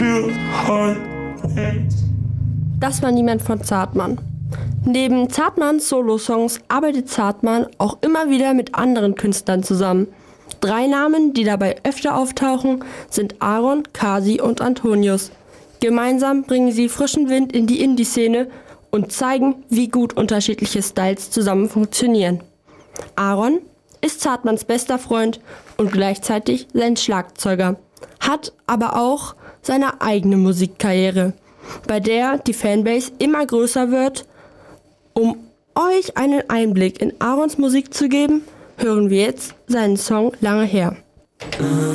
Das war niemand von Zartmann. Neben Zartmanns Solo-Songs arbeitet Zartmann auch immer wieder mit anderen Künstlern zusammen. 3 Namen, die dabei öfter auftauchen, sind Aaron, Kasi und Antonius. Gemeinsam bringen sie frischen Wind in die Indie-Szene und zeigen, wie gut unterschiedliche Styles zusammen funktionieren. Aaron ist Zartmanns bester Freund und gleichzeitig sein Schlagzeuger, hat aber auch seine eigene Musikkarriere, bei der die Fanbase immer größer wird. Um euch einen Einblick in Aarons Musik zu geben, hören wir jetzt seinen Song Lange her.